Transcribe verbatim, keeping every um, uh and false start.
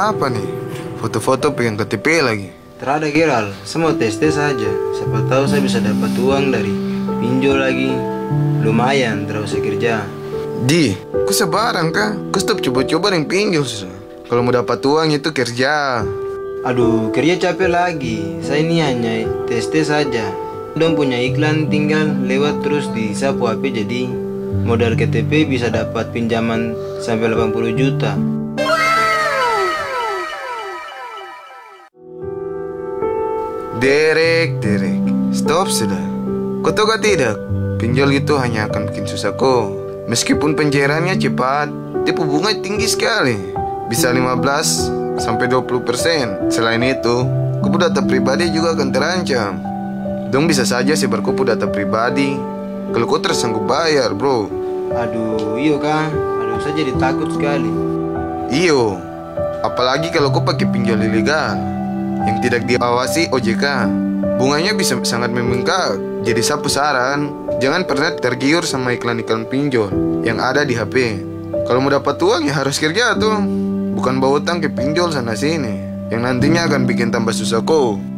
apa nih? Foto-foto pegang K T P lagi. Terada Geral, saya mau tes-tes saja. Siapa tahu saya bisa dapat uang dari pinjol lagi. Lumayan, terus saya kerja. Di, kok sebarang kah? Kau stop coba-coba yang pinjol susah. Kalau mau dapat uang itu kerja. Aduh, kerja capek lagi. Saya ini hanya tes-tes saja. Dong punya iklan, tinggal lewat terus di sapu H P, jadi modal K T P bisa dapat pinjaman sampai delapan puluh juta. Derek, Derek, stop sudah. Kau tahu gak tidak? Pinjol itu hanya akan bikin susah kau. Meskipun pencairannya cepat, tipu bunga tinggi sekali. Bisa lima belas sampai dua puluh persen. Selain itu, kau data pribadi juga akan terancam. Dong bisa saja sebar kau data pribadi kalau kau tersanggup bayar, bro. Aduh, iyo kah? Aduh, saya jadi takut sekali. Iyo, apalagi kalau kau pakai pinjol ilegal yang tidak diawasi O J K. Bunganya bisa sangat membengkak. Jadi sapu saran, jangan pernah tergiur sama iklan-iklan pinjol yang ada di H P. Kalau mau dapat uang ya harus kerja tuh, bukan bawa utang ke pinjol sana sini yang nantinya akan bikin tambah susah kau.